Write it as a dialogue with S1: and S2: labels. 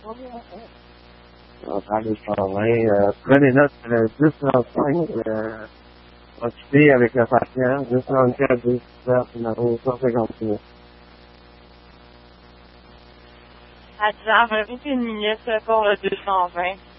S1: On prend les 120. Prenez note, 10,35, occupé avec le patient, 10,34, 10,7, numéro 156.
S2: Attends, 21 minutes pour le 220.